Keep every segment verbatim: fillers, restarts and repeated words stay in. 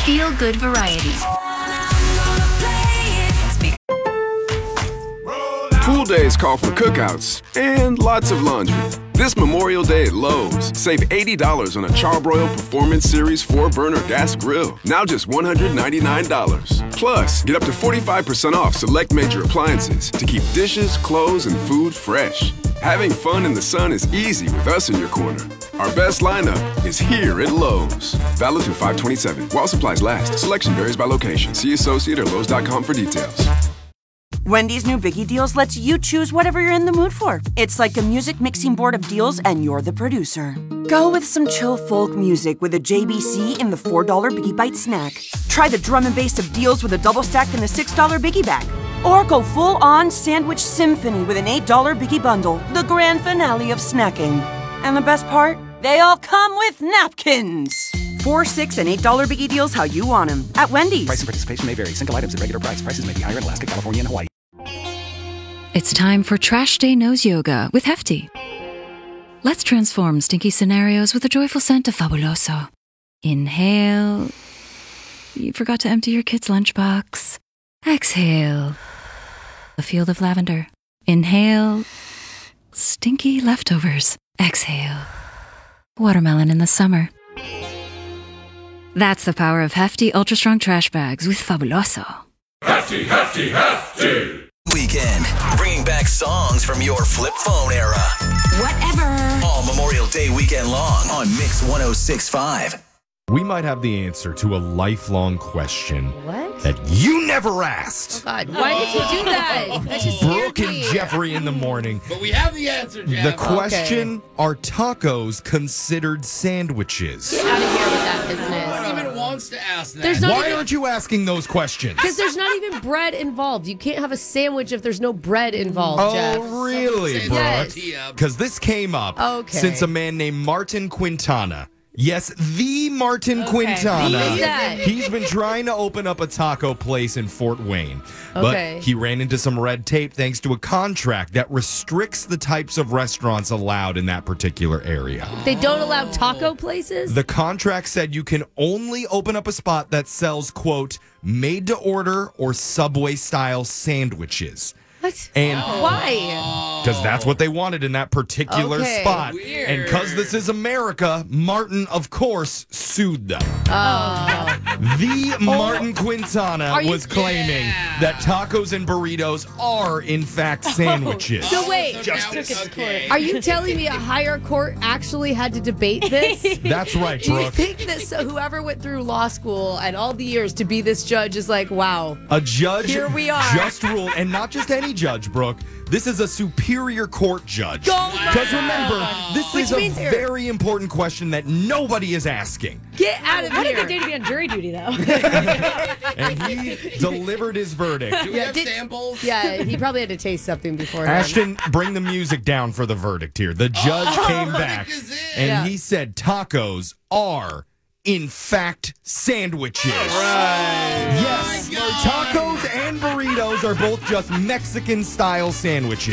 feel-good variety. Pool days call for cookouts and lots of laundry. This Memorial Day at Lowe's, save eighty dollars on a Charbroil Performance Series four burner gas grill. Now just one hundred ninety-nine dollars. Plus, get up to forty-five percent off select major appliances to keep dishes, clothes, and food fresh. Having fun in the sun is easy with us in your corner. Our best lineup is here at Lowe's. Valid through five twenty-seven. While supplies last. Selection varies by location. See associate or Lowe's dot com for details. Wendy's new Biggie Deals lets you choose whatever you're in the mood for. It's like a music mixing board of deals, and you're the producer. Go with some chill folk music with a J B C in the four dollar Biggie Bite snack. Try the drum and bass of deals with a double stack in the six dollar Biggie Bag. Or go full-on sandwich symphony with an eight dollar Biggie Bundle, the grand finale of snacking. And the best part? They all come with napkins. Four, six, and eight dollar Biggie Deals how you want them at Wendy's. Price and participation may vary. Single items at regular price. Prices may be higher in Alaska, California, and Hawaii. It's time for Trash Day Nose Yoga with Hefty. Let's transform stinky scenarios with a joyful scent of Fabuloso. Inhale. You forgot to empty your kid's lunchbox. Exhale. A field of lavender. Inhale. Stinky leftovers. Exhale. Watermelon in the summer. That's the power of Hefty Ultra Strong Trash Bags with Fabuloso. Hefty, Hefty, Hefty! Weekend, bringing back songs from your flip phone era. Whatever. All Memorial Day weekend long on Mix one oh six point five. We might have the answer to a lifelong question What? that you never asked. Oh, God. Why did you do that? That just scared Brooke and me. Jeffrey in the morning. But we have the answer, Jeff. The question, are tacos considered sandwiches? Get out of here with that No business. one even wants to ask that. There's not Why even- aren't you asking those questions? Because there's not even bread involved. You can't have a sandwich if there's no bread involved, Oh, Jeff. really, Say Brooke? Yes. tortilla. Because this came up Okay. since a man named Martin Quintana. Yes, the Martin Quintana. Who is that? He's been trying to open up a taco place in Fort Wayne. Okay. But he ran into some red tape thanks to a contract that restricts the types of restaurants allowed in that particular area. They don't allow taco places? The contract said you can only open up a spot that sells, quote, made to order or Subway style sandwiches. What? And Why? because that's what they wanted in that particular Okay. spot. Weird. And because this is America, Martin, of course, sued them. Oh. The Martin Quintana Are you- was claiming Yeah. that tacos and burritos are, in fact, sandwiches. So wait, So now- okay. are you telling me a higher court actually had to debate this? That's right, Do you Brooke. think that so whoever went through law school and all the years to be this judge is like, wow, A judge Here we are. just ruled, and not just any judge, Brooke. This is a superior court judge. Go Because remember, this Which is a means here- very important question that nobody is asking. get out of What here. a good day to be on jury duty, though. And he delivered his verdict. Do we Yeah, have did- samples? Yeah, he probably had to taste something before. Ashton, bring the music down for the verdict here. The judge Oh, came back is in. and Yeah. he said tacos are, in fact, sandwiches. Right. Yes, Oh my God. tacos and burritos are both just Mexican-style sandwiches.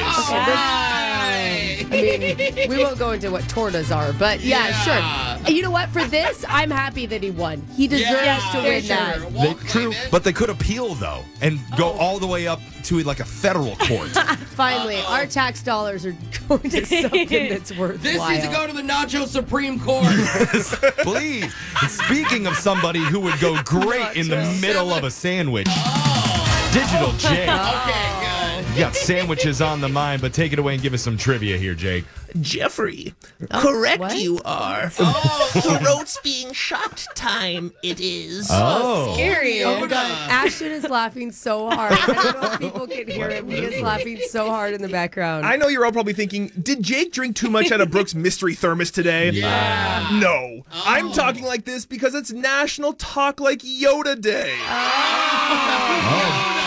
I mean, we won't go into what tortas are, but yeah, Yeah. sure. And you know what? For this, I'm happy that he won. He deserves Yeah, to for win sure. that. They, Won't true, claim it. but they could appeal, though, and go Oh. all the way up to like a federal court. Finally, our tax dollars are going to something that's worthwhile. This needs to go to the Nacho Supreme Court. Please. And speaking of somebody who would go great in the middle of a sandwich, Digital Jake. Okay, good. You got sandwiches on the mind, but take it away and give us some trivia here, Jake. Jeffrey, correct what? you are. Oh. Throats being shocked time it is. Oh. Scary. Oh my God, Ashton is laughing so hard. I don't know if people can hear him. He is laughing so hard in the background. I know you're all probably thinking, did Jake drink too much out of Brooke's mystery thermos today? Yeah. No. I'm talking like this because it's National Talk Like Yoda Day. Oh.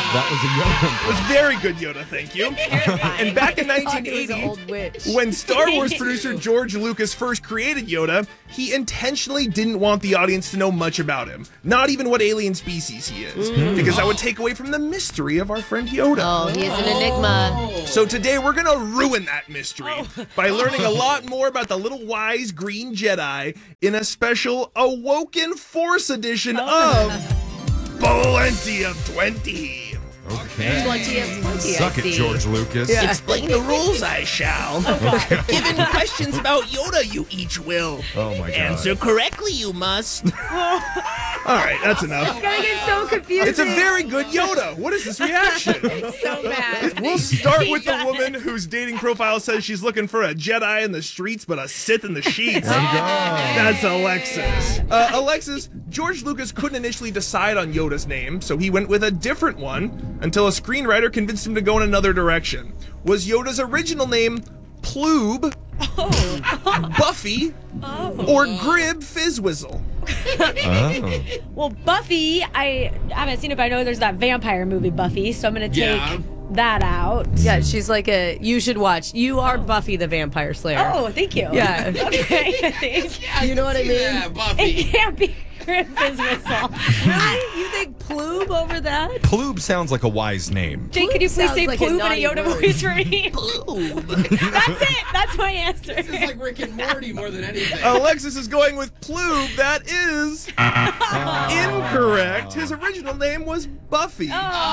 That was a Yoda. It was very good Yoda, thank you. And back in nineteen eighty, when Star Wars producer George Lucas first created Yoda, he intentionally didn't want the audience to know much about him. Not even what alien species he is. Mm. Because that would take away from the mystery of our friend Yoda. Oh, he is an enigma. So today we're going to ruin that mystery by learning a lot more about the little wise green Jedi in a special Awoken Force edition of Plenty of twenty. Okay. Plenty of twenty, Suck I it, see. George Lucas. Yeah. Explain the rules, I shall. Given questions about Yoda, you each will. Oh my god. Answer correctly, you must. All right, that's enough. It's gonna get so confusing. It's a very good Yoda. What is this reaction? It's so bad. We'll start with the woman whose dating profile says she's looking for a Jedi in the streets, but a Sith in the sheets. That's Alexis. Uh, Alexis, George Lucas couldn't initially decide on Yoda's name, so he went with a different one until a screenwriter convinced him to go in another direction. Was Yoda's original name Ploob, Oh. Buffy, Oh. or Grib Fizzwizzle? Oh. Well, Buffy, I haven't seen it, but I know there's that vampire movie, Buffy, so I'm going to take Yeah. that out. Yeah, she's like a, you should watch. You are Buffy the Vampire Slayer. Oh, thank you. Yeah. Okay, thanks. You know what I mean? that, Buffy. It can't be Grib Fizzwhistle. Really? You think Ploob over that? Ploob sounds like a wise name. Jake, could you please sounds say like a Ploob in a naughty Yoda word. voice for me? That's it. That's my answer. This is like Rick and Morty more than anything. Alexis is going with Ploob. That is incorrect. His original name was Buffy.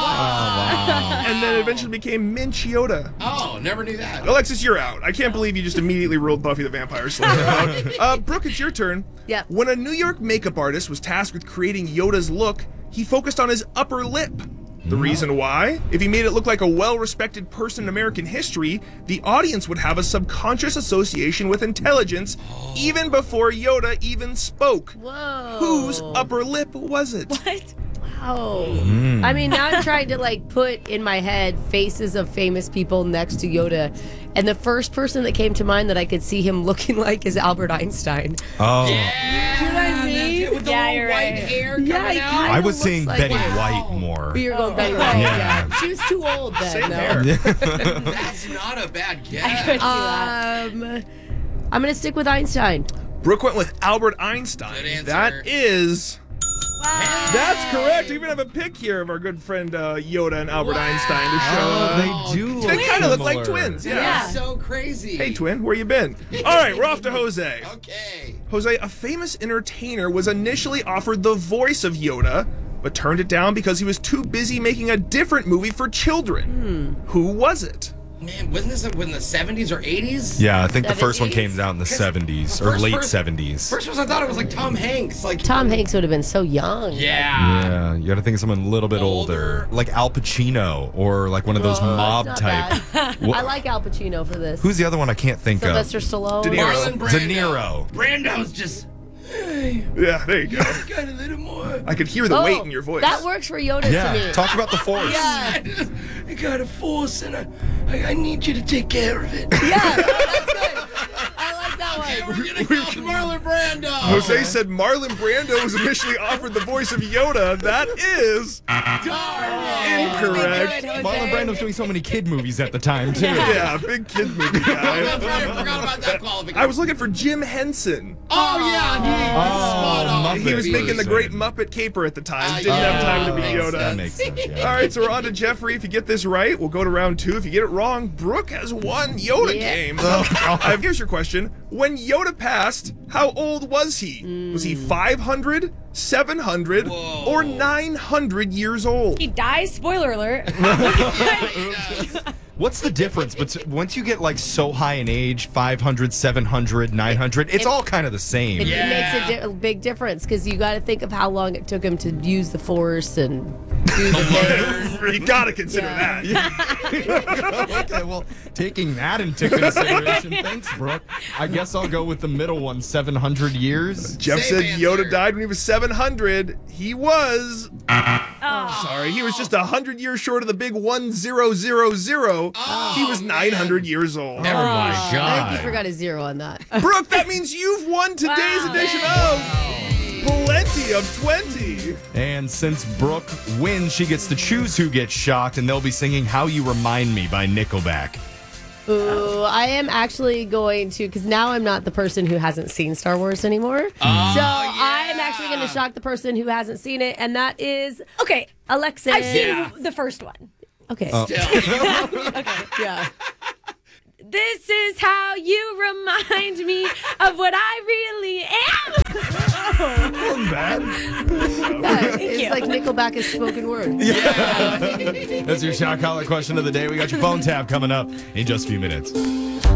And then it eventually became Minch Yoda. Oh, never knew that. Alexis, you're out. I can't believe you just immediately ruled Buffy the Vampire Slayer out. Uh, Brooke, it's your turn. Yeah. When a New York makeup artist was tasked with creating Yoda's look, he focused on his upper lip. The reason why? If he made it look like a well-respected person in American history, the audience would have a subconscious association with intelligence even before Yoda even spoke. Whoa. Whose upper lip was it? What? Wow. Mm. I mean, now I'm trying to like put in my head faces of famous people next to Yoda. And the first person that came to mind that I could see him looking like is Albert Einstein. Oh. Do you know what I mean? With the Yeah, little you're white right. hair coming Yeah, he out. kinda I was looks saying like Betty that. White more. But you're going Betty White. Yeah. Yeah. She was too old then. Same though. hair. That's not a bad I could guess. see that. Um, I'm going to stick with Einstein. Brooke went with Albert Einstein. Good answer. That is... That's correct. We even have a pic here of our good friend uh, Yoda and Albert Einstein to show. Oh, they do look They kind of look like similar. twins, yeah. Yeah. So crazy. Hey, twin, where you been? All right, we're off to Jose. Okay. Jose, a famous entertainer was initially offered the voice of Yoda, but turned it down because he was too busy making a different movie for children. Who was it? Man, wasn't this in the seventies or eighties? Yeah, I think the first one seventies? came out in the seventies The or first late person- seventies. First was I thought it was like Tom Hanks. Like Tom Hanks would have been so young. Yeah. Yeah, you got to think of someone a little bit older. Older. like Al Pacino or like one of those Oh, mob that's type. not bad. Wha- I like Al Pacino for this. Who's the other one I can't think Sylvester of? Stallone? De Niro. Marlon Brando. De Niro. Brando's just Yeah, there you go. got a little more. I could hear the Oh, weight in your voice. That works for Yoda to Yeah, me. talk about the Force. Yeah. I got a force and I, I, I need you to take care of it. Yeah, no, that's good. I like that one. We're gonna go with Marlon Brando. Jose said Marlon Brando was initially offered the voice of Yoda. That is incorrect. Good, Jose. Marlon Brando's doing so many kid movies at the time too. Yeah, big kid movie guy. That's right, I forgot about that qualification. I was looking for Jim Henson. Oh yeah, he, spot on. He was Muppet making the person. great Muppet caper at the time. Ah, Didn't have time to be yeah, Yoda. That makes sense. All Yeah. right, so we're on to Jeffrey. If you get this right, we'll go to round two. If you get it wrong, Brooke has one Yoda Yeah. game. Uh, here's your question. When Yoda passed, how old was he? Was he five hundred, seven hundred, or nine hundred years old? He dies. Spoiler alert. What's the difference? But once you get like so high in age, five hundred, seven hundred, nine hundred, it's It- all kind of the same. It, it makes a, di- a big difference because you got to think of how long it took him to use the Force and do the things. You gotta consider Yeah. that. Okay, well, taking that into consideration, thanks, Brooke. I guess I'll go with the middle one, seven hundred years. Jeff Same said answer. Yoda died when he was seven hundred. He was. Sorry, he was just one hundred years short of the big one thousand. He was nine hundred years old. Oh my I think you forgot a zero on that. Brooke, that means you've won today's Wow. edition of Plenty twenty of twenty. And since Brooke wins, she gets to choose who gets shocked, and they'll be singing How You Remind Me by Nickelback. Ooh, I am actually going to, because now I'm not the person who hasn't seen Star Wars anymore. Oh, so I am actually going to shock the person who hasn't seen it, and that is Okay, Alexis. I've seen Yeah. the first one. Okay. Oh. Okay. Yeah. This is how you remind me of what I really am. Wasn't bad. Yeah, it's you. like Nickelback is spoken word. That's your shock collar question of the day. We got your phone tab coming up in just a few minutes.